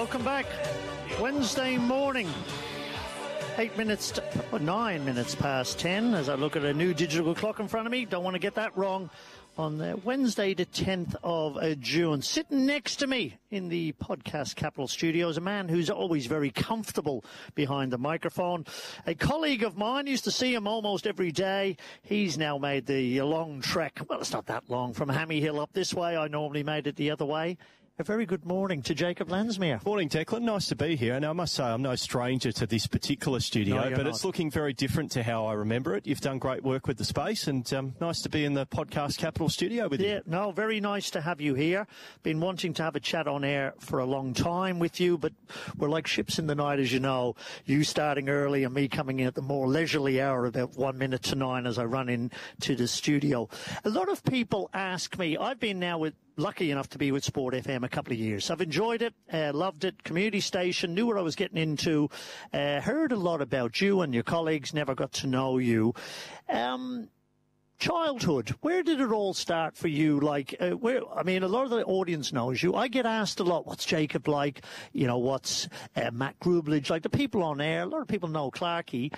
welcome back. Wednesday morning, 9 minutes past 10 as I look at a new digital clock in front of me. Don't want to get that wrong. On Wednesday the 10th of June. Sitting next to me in the Podcast Capital studios, a man who's always very comfortable behind the microphone. A colleague of mine, used to see him almost every day. He's now made the long trek. Well, it's not that long from Hammy Hill up this way. I normally made it the other way. A very good morning to Jacob Lansmere. Morning, Declan. Nice to be here. And I must say, I'm no stranger to this particular studio, but it's looking very different to how I remember it. You've done great work with the space, and nice to be in the Podcast Capital studio with you. Yeah, no, very nice to have you here. Been wanting to have a chat on air for a long time with you, but we're like ships in the night, as you know. You starting early and me coming in at the more leisurely hour, about 1 minute to 9 as I run into the studio. A lot of people ask me, I've been now lucky enough to be with Sport FM a couple of years. I've enjoyed it, loved it, community station, knew what I was getting into, heard a lot about you and your colleagues, never got to know you. Childhood, where did it all start for you? A lot of the audience knows you. I get asked a lot, what's Jacob like? You know, what's Matt Grublich like? The people on air, a lot of people know Clarkie.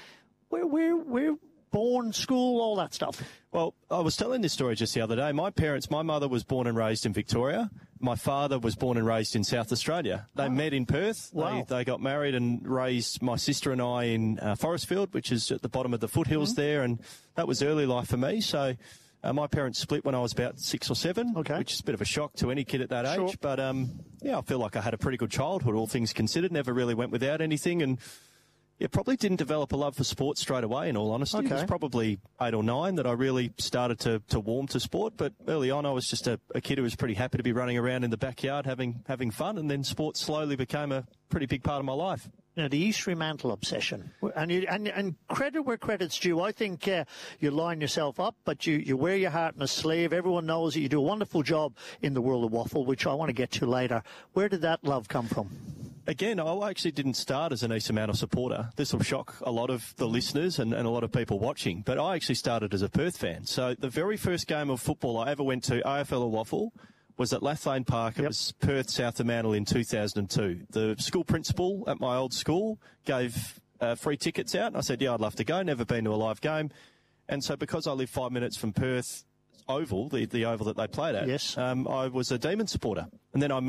Where born, school, all that stuff? Well, I was telling this story just the other day. My mother was born and raised in Victoria. My father was born and raised in South Australia. They met in Perth. Wow. They got married and raised my sister and I in Forestfield, which is at the bottom of the foothills there, and that was early life for me. So my parents split when I was about 6 or 7, which is a bit of a shock to any kid at that age. Sure. But, I feel like I had a pretty good childhood, all things considered. Never really went without anything, and probably didn't develop a love for sport straight away, in all honesty. It was probably 8 or 9 that I really started to warm to sport. But early on, I was just a kid who was pretty happy to be running around in the backyard having fun. And then sport slowly became a pretty big part of my life. Now, the East Fremantle obsession, and credit where credit's due. I think you line yourself up, but you wear your heart on a sleeve. Everyone knows that you do a wonderful job in the world of waffle, which I want to get to later. Where did that love come from? Again, I actually didn't start as an East Fremantle supporter. This will shock a lot of the listeners and a lot of people watching, but I actually started as a Perth fan. So the very first game of football I ever went to, AFL or waffle, was at Lathlane Park. It was Perth South Fremantle in 2002. The school principal at my old school gave free tickets out, and I said, I'd love to go. Never been to a live game. And so because I live 5 minutes from Perth Oval, the oval that they played at, I was a Demon supporter. And then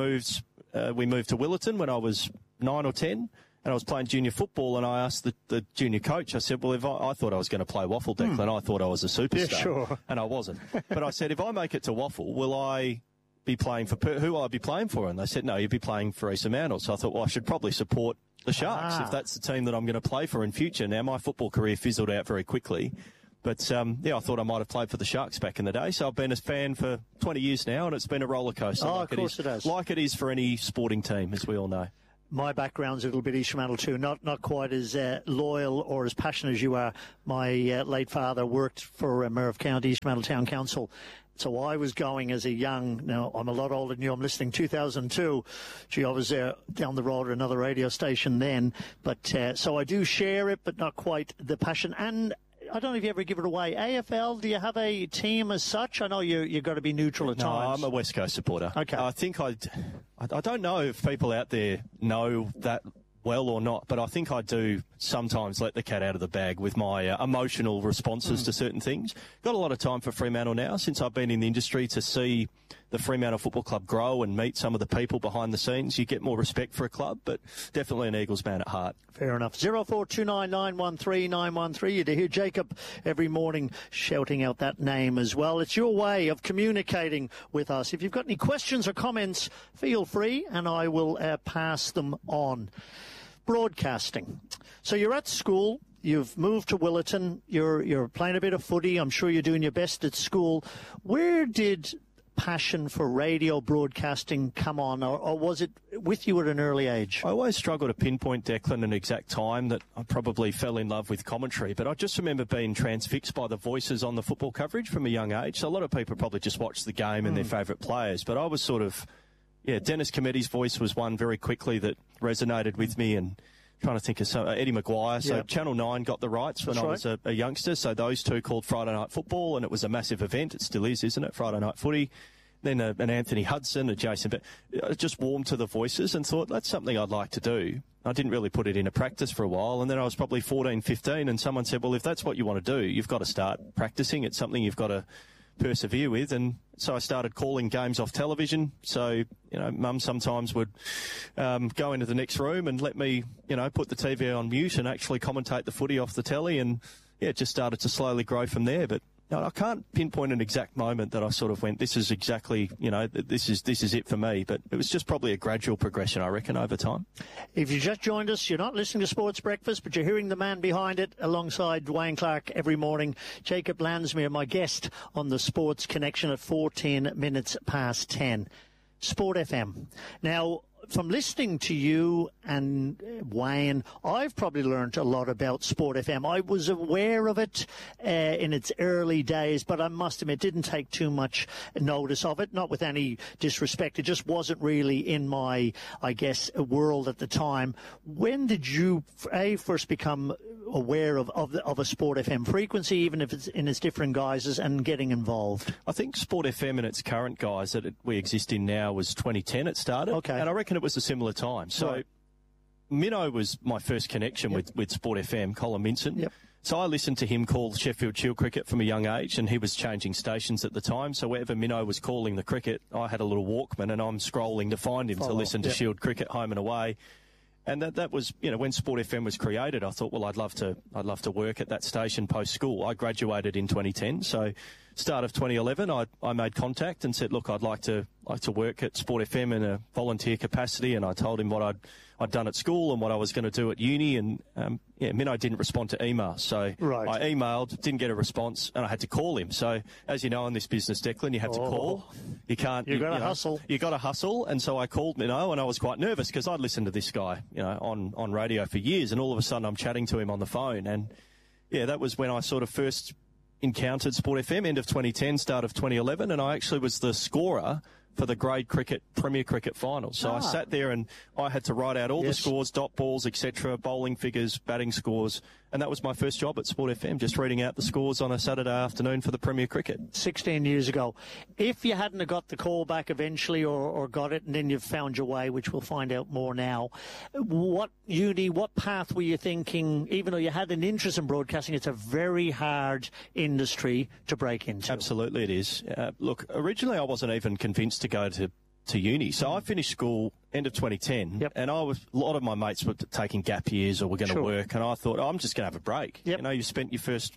we moved to Willetton when I was 9 or 10, and I was playing junior football, and I asked the junior coach, I said, well, if I thought I was going to play waffle, Declan, I thought I was a superstar. Yeah, sure. And I wasn't. But I said, if I make it to waffle, will I be playing for who will I be playing for? And they said, no, you'll be playing for East Fremantle. So I thought, well, I should probably support the Sharks if that's the team that I'm going to play for in future. Now, my football career fizzled out very quickly. But, I thought I might have played for the Sharks back in the day. So I've been a fan for 20 years now, and it's been a roller coaster. Of course it has. Like it is for any sporting team, as we all know. My background's a little bit East Fremantle too, not quite as loyal or as passionate as you are. My late father worked for Mayor of County, East Fremantle Town Council. So I was going as a now I'm a lot older than you, I'm listening 2002. Gee, I was there down the road at another radio station then. But so I do share it, but not quite the passion. And I don't know if you ever give it away. AFL, do you have a team as such? I know you've got to be neutral at times. No, I'm a West Coast supporter. Okay. I think I don't know if people out there know that well or not, but I think I do sometimes let the cat out of the bag with my emotional responses to certain things. Got a lot of time for Fremantle now since I've been in the industry to see the Fremantle Football Club grow and meet some of the people behind the scenes. You get more respect for a club, but definitely an Eagles man at heart. Fair enough. 0429913913. You hear Jacob every morning shouting out that name as well. It's your way of communicating with us. If you've got any questions or comments, feel free, and I will pass them on. Broadcasting. So you're at school. You've moved to Willetton. You're playing a bit of footy. I'm sure you're doing your best at school. Where did passion for radio broadcasting come on, or was it with you at an early age? I always struggle to pinpoint, Declan, an exact time that I probably fell in love with commentary, but I just remember being transfixed by the voices on the football coverage from a young age. So a lot of people probably just watch the game and their favourite players, but I was sort of, Dennis Cometti's voice was one very quickly that resonated with me, and trying to think of some, Eddie Maguire. So Channel 9 got the rights when I was a youngster. So those two called Friday Night Football, and it was a massive event. It still is, isn't it? Friday Night Footy. then an Anthony Hudson, a Jason, but I just warmed to the voices and thought, that's something I'd like to do. I didn't really put it into practice for a while, and then I was probably 14, 15, and someone said, well, if that's what you want to do, you've got to start practicing. It's something you've got to persevere with. And so I started calling games off television. So, Mum sometimes would go into the next room and let me, put the TV on mute and actually commentate the footy off the telly. And, it just started to slowly grow from there. But I can't pinpoint an exact moment that I sort of went, this is exactly, this is it for me. But it was just probably a gradual progression, I reckon, over time. If you just joined us, you're not listening to Sports Breakfast, but you're hearing the man behind it alongside Dwayne Clark every morning. Jacob Landsmere, my guest on the Sports Connection at 14 minutes past 10. Sport FM. Now, from listening to you and Wayne, I've probably learned a lot about Sport FM. I was aware of it in its early days, but I must admit, didn't take too much notice of it, not with any disrespect. It just wasn't really in my, I guess, world at the time. When did you, first become aware of a Sport FM frequency, even if it's in its different guises, and getting involved? I think Sport FM in its current guise that we exist in now was 2010 it started. Okay. And I reckon it was a similar time. So right. Minnow was my first connection with Sport FM, Colin Minson. Yep. So I listened to him call Sheffield Shield cricket from a young age, and he was changing stations at the time. So wherever Minnow was calling the cricket, I had a little Walkman, and I'm scrolling to find him to listen to Shield cricket home and away. And that was, when Sport FM was created, I thought, well, I'd love to work at that station post school. I graduated in 2010, so start of 2011, I made contact and said, look, I'd like to work at Sport FM in a volunteer capacity, and I told him what I'd done at school and what I was going to do at uni, and Minnow didn't respond to emails, so right. I emailed, didn't get a response, and I had to call him. So as you know, in this business, Declan, you have to call. You can't. You've got to hustle. You got to hustle, and so I called Minnow, and I was quite nervous because I'd listened to this guy, on radio for years, and all of a sudden I'm chatting to him on the phone, and that was when I sort of first encountered Sport FM, end of 2010, start of 2011, and I actually was the scorer for the grade cricket, Premier Cricket finals. So I sat there and I had to write out all the scores, dot balls, etc., bowling figures, batting scores, and that was my first job at Sport FM, just reading out the scores on a Saturday afternoon for the Premier Cricket. 16 years ago. If you hadn't got the call back eventually or got it and then you've found your way, which we'll find out more now, what path were you thinking, even though you had an interest in broadcasting, it's a very hard industry to break into? Absolutely it is. Look, originally I wasn't even convinced to go to uni. So I finished school end of 2010, and a lot of my mates were taking gap years or were going to work, and I thought, I'm just going to have a break. You spent your first,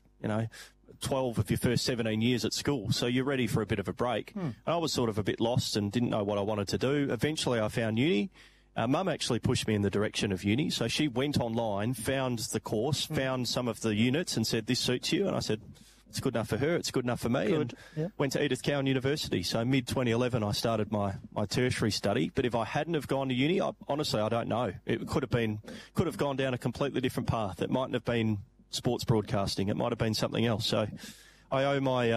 12 of your first 17 years at school, so you're ready for a bit of a break. And I was sort of a bit lost and didn't know what I wanted to do. Eventually I found uni. Mum actually pushed me in the direction of uni, so she went online, found the course, found some of the units and said, this suits you, and I said, it's good enough for her, it's good enough for me, and went to Edith Cowan University. So mid-2011 I started my tertiary study, but if I hadn't have gone to uni, honestly, I don't know. It could have gone down a completely different path. It mightn't have been sports broadcasting. It might have been something else. So I owe my